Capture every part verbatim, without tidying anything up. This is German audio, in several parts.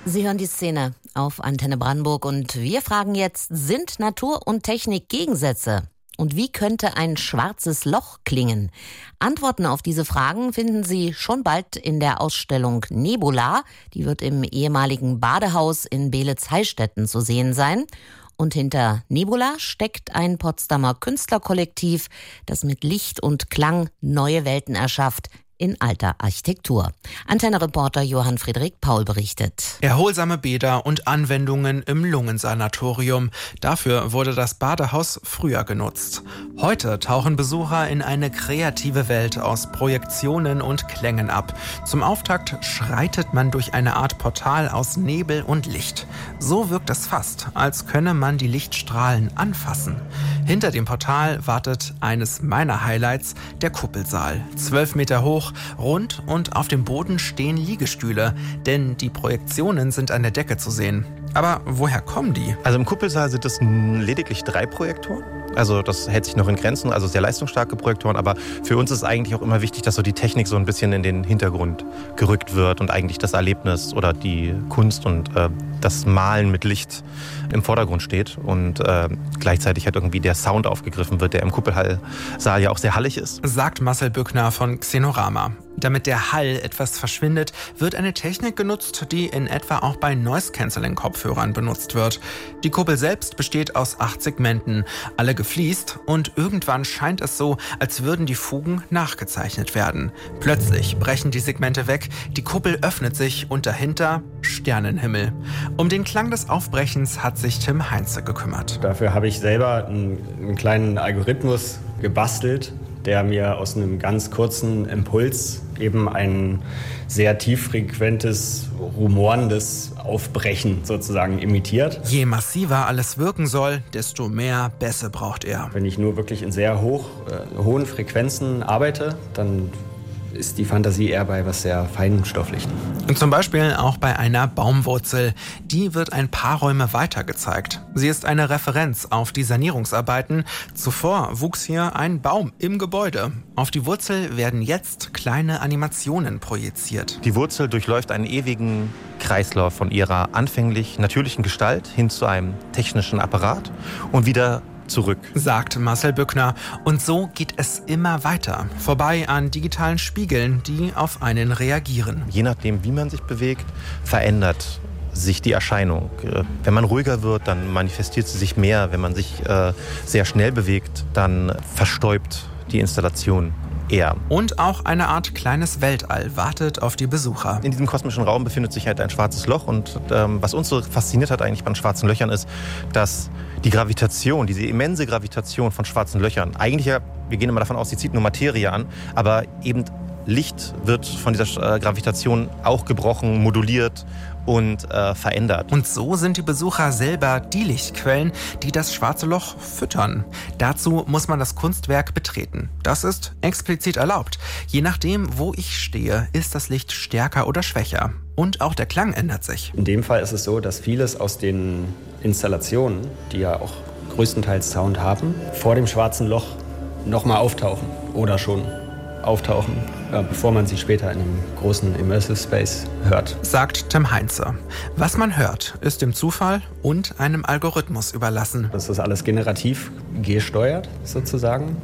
Sie hören die Szene auf Antenne Brandenburg und wir fragen jetzt, sind Natur und Technik Gegensätze? Und wie könnte ein schwarzes Loch klingen? Antworten auf diese Fragen finden Sie schon bald in der Ausstellung Nebula. Die wird im ehemaligen Badehaus in Beelitz-Heilstätten zu sehen sein. Und hinter Nebula steckt ein Potsdamer Künstlerkollektiv, das mit Licht und Klang neue Welten erschafft in alter Architektur. Antenne-Reporter Johann Friedrich Paul berichtet. Erholsame Bäder und Anwendungen im Lungensanatorium. Dafür wurde das Badehaus früher genutzt. Heute tauchen Besucher in eine kreative Welt aus Projektionen und Klängen ab. Zum Auftakt schreitet man durch eine Art Portal aus Nebel und Licht. So wirkt es fast, als könne man die Lichtstrahlen anfassen. Hinter dem Portal wartet eines meiner Highlights, der Kuppelsaal. Zwölf Meter hoch, rund und auf dem Boden stehen Liegestühle, denn die Projektionen sind an der Decke zu sehen. Aber woher kommen die? Also im Kuppelsaal sind es lediglich drei Projektoren. Also das hält sich noch in Grenzen, also sehr leistungsstarke Projektoren. Aber für uns ist eigentlich auch immer wichtig, dass so die Technik so ein bisschen in den Hintergrund gerückt wird und eigentlich das Erlebnis oder die Kunst und äh, das Malen mit Licht im Vordergrund steht. Und äh, gleichzeitig halt irgendwie der Sound aufgegriffen wird, der im Kuppelsaal ja auch sehr hallig ist. Sagt Marcel Bückner von Xenorama. Damit der Hall etwas verschwindet, wird eine Technik genutzt, die in etwa auch bei Noise-Canceling-Kopfhörern benutzt wird. Die Kuppel selbst besteht aus acht Segmenten, alle gefliest, und irgendwann scheint es so, als würden die Fugen nachgezeichnet werden. Plötzlich brechen die Segmente weg, die Kuppel öffnet sich und dahinter Sternenhimmel. Um den Klang des Aufbrechens hat sich Tim Heinze gekümmert. Dafür habe ich selber einen, einen kleinen Algorithmus gebastelt, der mir aus einem ganz kurzen Impuls eben ein sehr tieffrequentes, rumorendes Aufbrechen sozusagen imitiert. Je massiver alles wirken soll, desto mehr Bässe braucht er. Wenn ich nur wirklich in sehr hoch, äh, hohen Frequenzen arbeite, dann ist die Fantasie eher bei was sehr Feinstofflichem. Und zum Beispiel auch bei einer Baumwurzel. Die wird ein paar Räume weiter gezeigt. Sie ist eine Referenz auf die Sanierungsarbeiten. Zuvor wuchs hier ein Baum im Gebäude. Auf die Wurzel werden jetzt kleine Animationen projiziert. Die Wurzel durchläuft einen ewigen Kreislauf von ihrer anfänglich natürlichen Gestalt hin zu einem technischen Apparat und wieder zurück, sagt Marcel Bückner. Und so geht es immer weiter. Vorbei an digitalen Spiegeln, die auf einen reagieren. Je nachdem, wie man sich bewegt, verändert sich die Erscheinung. Wenn man ruhiger wird, dann manifestiert sie sich mehr. Wenn man sich äh, sehr schnell bewegt, dann verstäubt die Installation eher. Und auch eine Art kleines Weltall wartet auf die Besucher. In diesem kosmischen Raum befindet sich halt ein schwarzes Loch. Und ähm, was uns so fasziniert hat eigentlich bei den schwarzen Löchern ist, dass die Gravitation, diese immense Gravitation von schwarzen Löchern, eigentlich ja, wir gehen immer davon aus, sie zieht nur Materie an, aber eben Licht wird von dieser äh, Gravitation auch gebrochen, moduliert und äh, verändert. Und so sind die Besucher selber die Lichtquellen, die das schwarze Loch füttern. Dazu muss man das Kunstwerk betreten. Das ist explizit erlaubt. Je nachdem, wo ich stehe, ist das Licht stärker oder schwächer. Und auch der Klang ändert sich. In dem Fall ist es so, dass vieles aus den Installationen, die ja auch größtenteils Sound haben, vor dem schwarzen Loch nochmal auftauchen oder schon auftauchen, bevor man sie später in einem großen Immersive Space hört. Sagt Tim Heinze. Was man hört, ist dem Zufall und einem Algorithmus überlassen. Das ist alles generativ gesteuert sozusagen.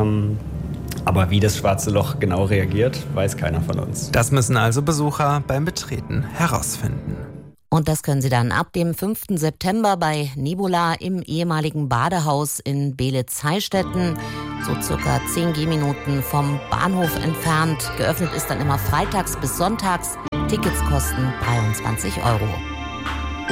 Aber wie das schwarze Loch genau reagiert, weiß keiner von uns. Das müssen also Besucher beim Betreten herausfinden. Und das können Sie dann ab dem fünften September bei Nebula im ehemaligen Badehaus in Beelitz-Heilstätten, so circa zehn Gehminuten vom Bahnhof entfernt. Geöffnet ist dann immer freitags bis sonntags. Tickets kosten dreiundzwanzig Euro.